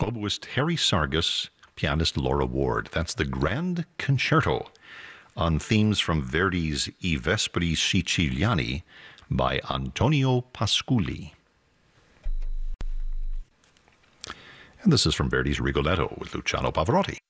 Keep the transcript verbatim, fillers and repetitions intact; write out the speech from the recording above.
oboist Harry Sargus, pianist Laura Ward. That's the Grand Concerto on themes from Verdi's I Vespri Siciliani by Antonio Pasculi. And this is from Verdi's Rigoletto with Luciano Pavarotti.